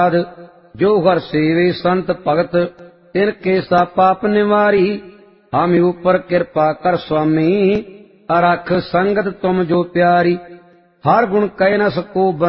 जो हर सेवे संत भगत तिनके सा पाप निवारी। हम ऊपर कृपा कर स्वामी, अरख संगत तुम जो प्यारी। हर गुण कह न सको